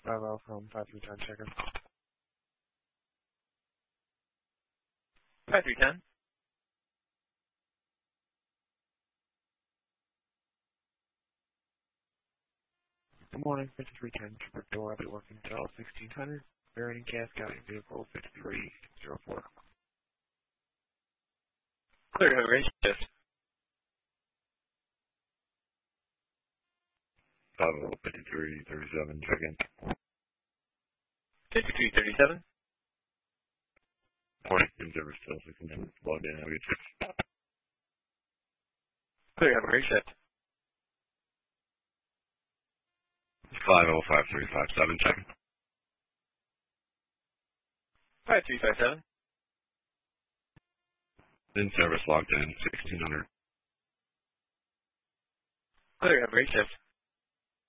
Bravo from 5310, check in. 5310. Good morning, 5310, trip door, I'll be working until 1600. Bearing gas, County vehicle 5304. Clear to have a great shift. 5337, check in. 5337. Morning, in-service still 1600, logged in, have a good shift. Clear to have a great shift. 505357, check in. 5357. In-service logged in, 1600. Clear to have a great shift.